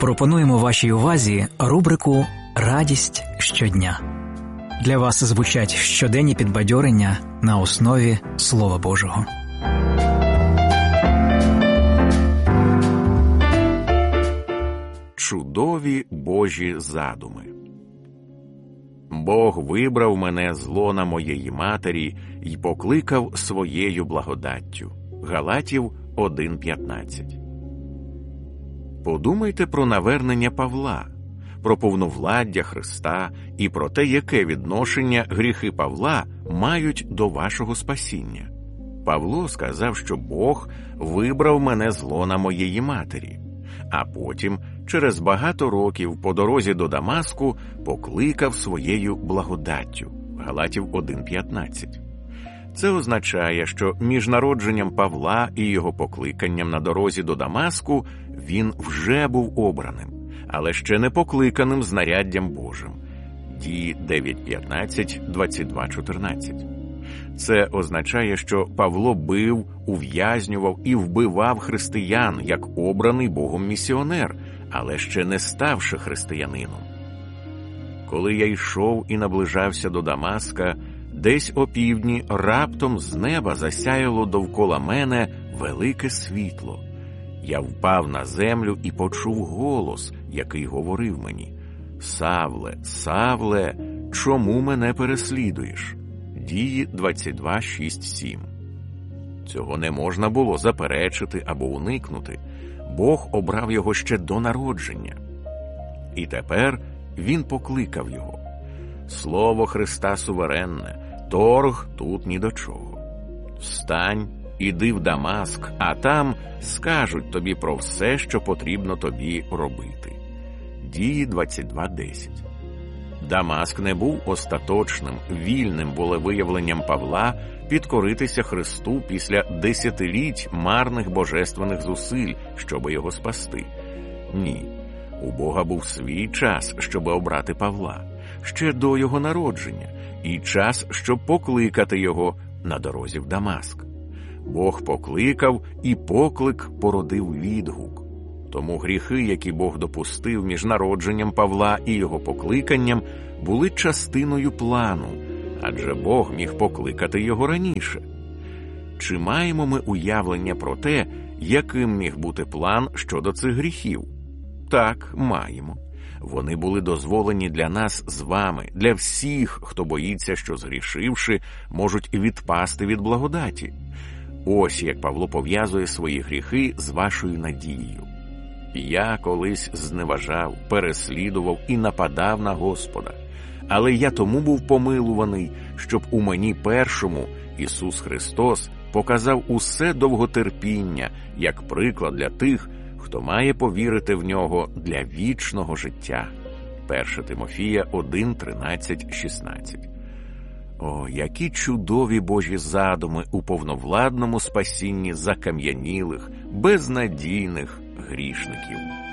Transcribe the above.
Пропонуємо вашій увазі рубрику «Радість щодня». Для вас звучать щоденні підбадьорення на основі Слова Божого. Чудові Божі задуми. Бог вибрав мене з лона моєї матері й покликав своєю благодаттю. Галатів 1:15. Подумайте про навернення Павла, про повновладдя Христа і про те, яке відношення гріхи Павла мають до вашого спасіння. Павло сказав, що Бог вибрав мене з лона моєї матері, а потім, через багато років по дорозі до Дамаску, покликав своєю благодаттю. Галатів 1:15. Це означає, що між народженням Павла і його покликанням на дорозі до Дамаску він вже був обраним, але ще не покликаним знаряддям Божим. Дії 9:15, 22:14. Це означає, що Павло бив, ув'язнював і вбивав християн як обраний Богом місіонер, але ще не ставши християнином. Коли я йшов і наближався до Дамаска, десь опівдні раптом з неба засяяло довкола мене велике світло. Я впав на землю і почув голос, який говорив мені: «Савле, Савле, чому мене переслідуєш?» Дії 22:6-7. Цього не можна було заперечити або уникнути. Бог обрав його ще до народження. І тепер він покликав його. Слово Христа суверенне, торг тут ні до чого. Встань, іди в Дамаск, а там скажуть тобі про все, що потрібно тобі робити. Дії 22:10. Дамаск не був остаточним, вільним волевиявленням Павла підкоритися Христу після десятиліть марних божественних зусиль, щоби його спасти. Ні, у Бога був свій час, щоби обрати Павла, ще до його народження, і час, щоб покликати його на дорозі в Дамаск. Бог покликав, і поклик породив відгук. Тому гріхи, які Бог допустив між народженням Павла і його покликанням, були частиною плану, адже Бог міг покликати його раніше. Чи маємо ми уявлення про те, яким міг бути план щодо цих гріхів? Так, маємо. Вони були дозволені для нас з вами, для всіх, хто боїться, що згрішивши, можуть відпасти від благодаті. Ось як Павло пов'язує свої гріхи з вашою надією. «Я колись зневажав, переслідував і нападав на Господа, але я тому був помилуваний, щоб у мені першому Ісус Христос показав усе довготерпіння, як приклад для тих, хто має повірити в Нього для вічного життя». 1 Тимофія 1:13-16. О, які чудові Божі задуми у повновладному спасінні закам'янілих, безнадійних грішників!